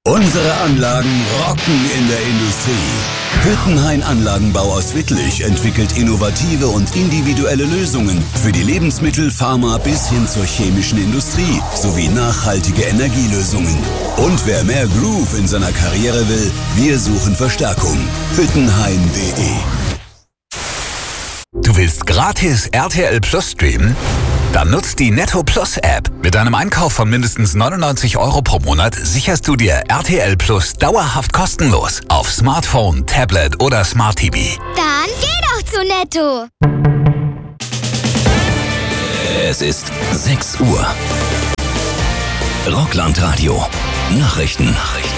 Unsere Anlagen rocken in der Industrie. Hüttenhain Anlagenbau aus Wittlich entwickelt innovative und individuelle Lösungen für die Lebensmittel-, Pharma- bis hin zur chemischen Industrie sowie nachhaltige Energielösungen. Und wer mehr Groove in seiner Karriere will, wir suchen Verstärkung. Hüttenhain.de. Du willst gratis RTL Plus streamen? Dann nutzt die Netto Plus App. Mit einem Einkauf von mindestens 99 € pro Monat sicherst du dir RTL Plus dauerhaft kostenlos auf Smartphone, Tablet oder Smart TV. Dann geh doch zu Netto. Es ist 6 Uhr. Rocklandradio. Nachrichten.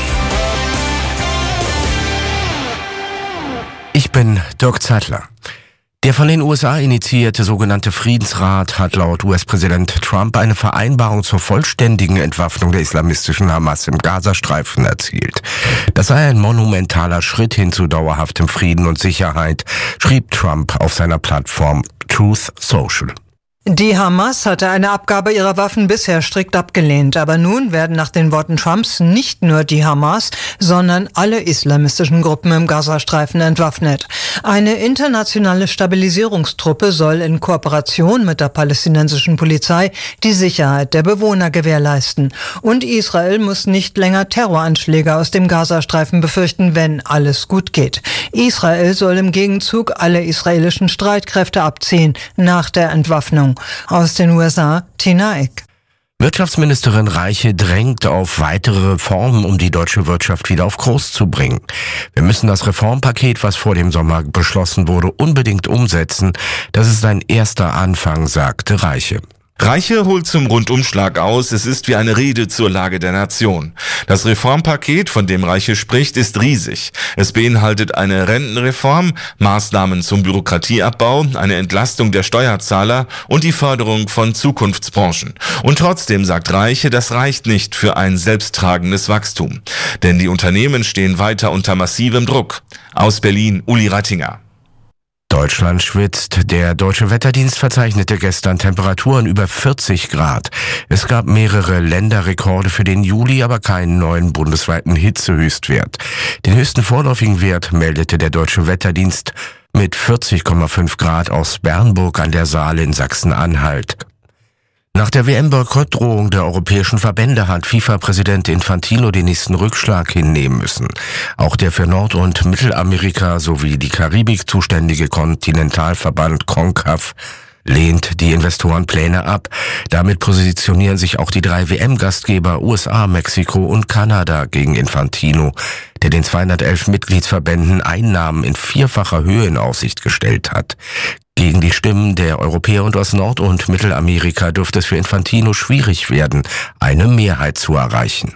Ich bin Dirk Zeitler. Der von den USA initiierte sogenannte Friedensrat hat laut US-Präsident Trump eine Vereinbarung zur vollständigen Entwaffnung der islamistischen Hamas im Gazastreifen erzielt. Das sei ein monumentaler Schritt hin zu dauerhaftem Frieden und Sicherheit, schrieb Trump auf seiner Plattform Truth Social. Die Hamas hatte eine Abgabe ihrer Waffen bisher strikt abgelehnt. Aber nun werden nach den Worten Trumps nicht nur die Hamas, sondern alle islamistischen Gruppen im Gazastreifen entwaffnet. Eine internationale Stabilisierungstruppe soll in Kooperation mit der palästinensischen Polizei die Sicherheit der Bewohner gewährleisten. Und Israel muss nicht länger Terroranschläge aus dem Gazastreifen befürchten, wenn alles gut geht. Israel soll im Gegenzug alle israelischen Streitkräfte abziehen nach der Entwaffnung. Aus den USA, Tina Eck. Wirtschaftsministerin Reiche drängt auf weitere Reformen, um die deutsche Wirtschaft wieder auf Kurs zu bringen. Wir müssen das Reformpaket, was vor dem Sommer beschlossen wurde, unbedingt umsetzen. Das ist ein erster Anfang, sagte Reiche. Reiche holt zum Rundumschlag aus, es ist wie eine Rede zur Lage der Nation. Das Reformpaket, von dem Reiche spricht, ist riesig. Es beinhaltet eine Rentenreform, Maßnahmen zum Bürokratieabbau, eine Entlastung der Steuerzahler und die Förderung von Zukunftsbranchen. Und trotzdem sagt Reiche, das reicht nicht für ein selbsttragendes Wachstum. Denn die Unternehmen stehen weiter unter massivem Druck. Aus Berlin, Uli Rattinger. Deutschland schwitzt. Der Deutsche Wetterdienst verzeichnete gestern Temperaturen über 40 Grad. Es gab mehrere Länderrekorde für den Juli, aber keinen neuen bundesweiten Hitzehöchstwert. Den höchsten vorläufigen Wert meldete der Deutsche Wetterdienst mit 40,5 Grad aus Bernburg an der Saale in Sachsen-Anhalt. Nach der WM-Boykottdrohung der europäischen Verbände hat FIFA-Präsident Infantino den nächsten Rückschlag hinnehmen müssen. Auch der für Nord- und Mittelamerika sowie die Karibik zuständige Kontinentalverband CONCACAF lehnt die Investorenpläne ab. Damit positionieren sich auch die 3 WM-Gastgeber USA, Mexiko und Kanada gegen Infantino, der den 211 Mitgliedsverbänden Einnahmen in 4-facher Höhe in Aussicht gestellt hat. Gegen die Stimmen der Europäer und aus Nord- und Mittelamerika dürfte es für Infantino schwierig werden, eine Mehrheit zu erreichen.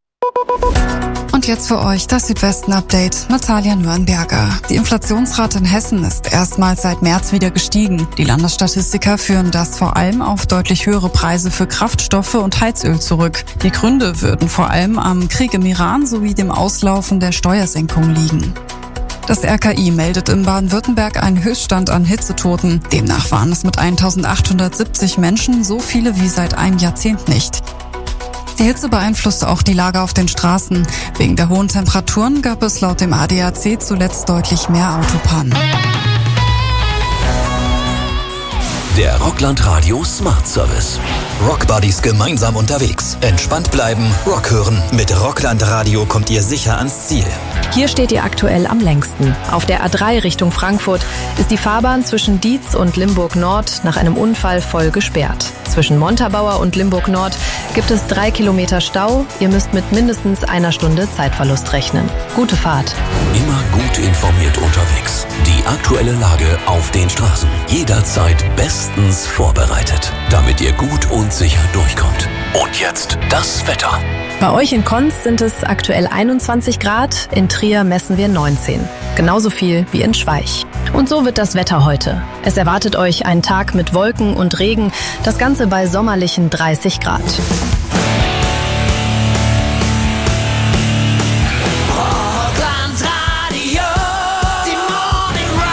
Und jetzt für euch das Südwesten-Update. Natalia Nürnberger. Die Inflationsrate in Hessen ist erstmals seit März wieder gestiegen. Die Landesstatistiker führen das vor allem auf deutlich höhere Preise für Kraftstoffe und Heizöl zurück. Die Gründe würden vor allem am Krieg im Iran sowie dem Auslaufen der Steuersenkung liegen. Das RKI meldet in Baden-Württemberg einen Höchststand an Hitzetoten. Demnach waren es mit 1870 Menschen so viele wie seit einem Jahrzehnt nicht. Die Hitze beeinflusste auch die Lage auf den Straßen. Wegen der hohen Temperaturen gab es laut dem ADAC zuletzt deutlich mehr Autopannen. Der Rocklandradio Smart Service. Rockbuddies gemeinsam unterwegs. Entspannt bleiben, Rock hören. Mit Rocklandradio kommt ihr sicher ans Ziel. Hier steht ihr aktuell am längsten. Auf der A3 Richtung Frankfurt ist die Fahrbahn zwischen Dietz und Limburg Nord nach einem Unfall voll gesperrt. Zwischen Montabaur und Limburg Nord gibt es 3 Kilometer Stau. Ihr müsst mit mindestens einer Stunde Zeitverlust rechnen. Gute Fahrt. Immer gut informiert unterwegs. Die aktuelle Lage auf den Straßen. Jederzeit bestens vorbereitet, damit ihr gut und sicher durchkommt. Und jetzt das Wetter. Bei euch in Konz sind es aktuell 21 Grad, in Trier messen wir 19. Genauso viel wie in Schweich. Und so wird das Wetter heute. Es erwartet euch ein Tag mit Wolken und Regen, das Ganze bei sommerlichen 30 Grad.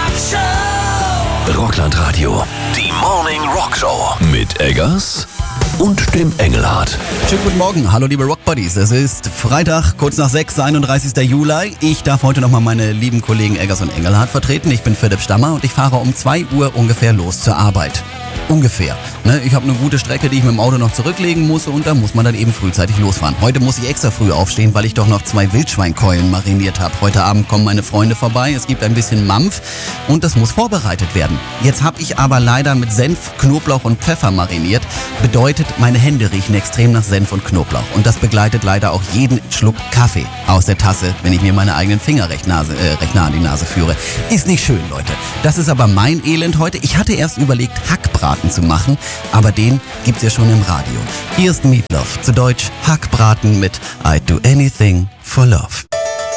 Rocklandradio, die Morning Rock Show mit Eggers und dem Engelhardt. Schönen guten Morgen, hallo liebe Rockbuddies. Es ist Freitag, kurz nach 6, 31. Juli. Ich darf heute nochmal meine lieben Kollegen Eggers und Engelhardt vertreten. Ich bin Philipp Stammer und ich fahre um 2 Uhr ungefähr los zur Arbeit. Ungefähr. Ich habe eine gute Strecke, die ich mit dem Auto noch zurücklegen muss und da muss man dann eben frühzeitig losfahren. Heute muss ich extra früh aufstehen, weil ich doch noch 2 Wildschweinkeulen mariniert habe. Heute Abend kommen meine Freunde vorbei, es gibt ein bisschen Mampf und das muss vorbereitet werden. Jetzt habe ich aber leider mit Senf, Knoblauch und Pfeffer mariniert. Bedeutet, meine Hände riechen extrem nach Senf und Knoblauch. Und das begleitet leider auch jeden Schluck Kaffee aus der Tasse, wenn ich mir meine eigenen Finger recht nah an die Nase führe. Ist nicht schön, Leute. Das ist aber mein Elend heute. Ich hatte erst überlegt, Hackbraten zu machen, aber den gibt's ja schon im Radio. Hier ist Meatloaf, zu Deutsch Hackbraten mit I'd do anything for love.